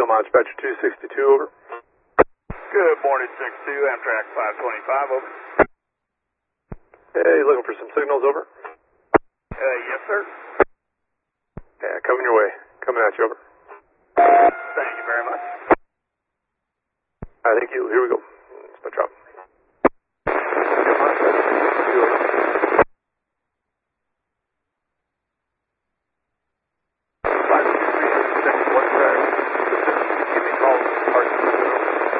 Steel Mine Dispatcher 262, over. Good morning, 6-2, Amtrak 525, over. Hey, looking for some signals, over? Yes, sir. Yeah, coming your way. Coming at you, over.